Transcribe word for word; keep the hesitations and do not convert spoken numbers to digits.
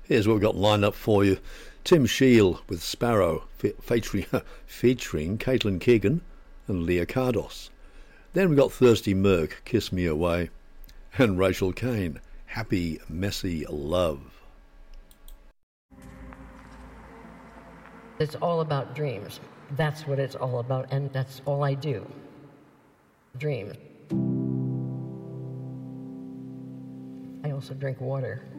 Here's what we've got lined up for you. Tim Shield with Sparrow, fe- featuring, featuring Caitlin Keegan and Leah Cardos. Then we've got Thirsty Merc, Kiss Me Away, and Rachel Kane, Happy Messy Love. It's all about dreams. That's what it's all about, and that's all I do. Dreams. I also drink water.